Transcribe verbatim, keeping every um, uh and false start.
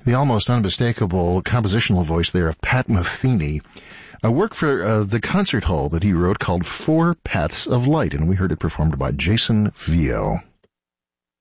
The almost unmistakable compositional voice there of Pat Metheny, a work for uh, the concert hall that he wrote called Four Paths of Light, and we heard it performed by Jason Vio.